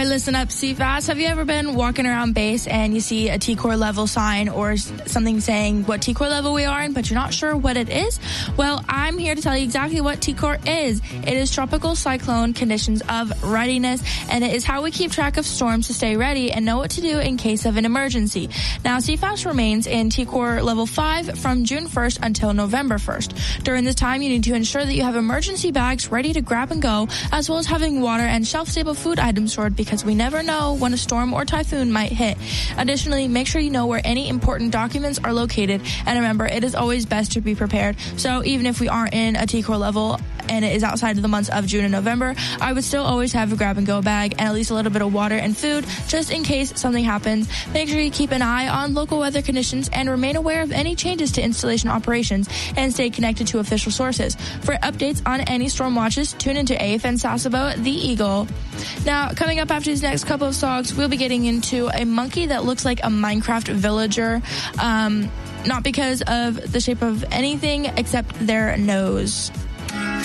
right, listen up, CFAS. Have you ever been walking around base and you see a T-Core level sign or something saying what T-Core level we are in, but you're not sure what it is? Well, I'm here to tell you exactly what T-Core is. It is tropical cyclone conditions of readiness, and it is how we keep track of storms to stay ready and know what to do in case of an emergency. Now, CFAS remains in T-Core level 5 from June 1st until November 1st. During this time, you need to ensure that you have emergency bags ready to grab and go, as well as having water and shelf-stable food items stored, because we never know when a storm or typhoon might hit. Additionally, make sure you know where any important documents are located, and remember, it is always best to be prepared. So even if we aren't in a T-Core level and it is outside of the months of June and November, I would still always have a grab-and-go bag and at least a little bit of water and food just in case something happens. Make sure you keep an eye on local weather conditions and remain aware of any changes to installation operations and stay connected to official sources. For updates on any storm watches, tune into AFN Sasebo, The Eagle. Now, coming up after these next couple of songs, we'll be getting into a monkey that looks like a Minecraft villager. Not because of the shape of anything except their nose.